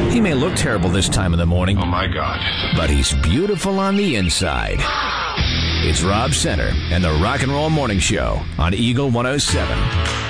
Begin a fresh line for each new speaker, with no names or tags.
He may look terrible this time of the morning.
Oh, my God.
But he's beautiful on the inside. It's Rob Center and the Rock and Roll Morning Show on Eagle 107.